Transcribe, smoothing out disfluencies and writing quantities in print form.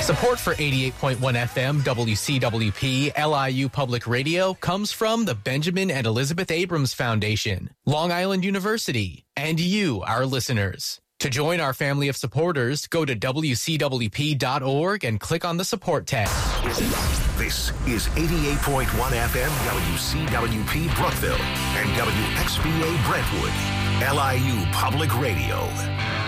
Support for 88.1 FM WCWP LIU Public Radio comes from the Benjamin and Elizabeth Abrams Foundation, Long Island University, and you, our listeners. To join our family of supporters, go to WCWP.org and click on the support tab. This is 88.1 FM WCWP Brookville and WXVA Brentwood, LIU Public Radio.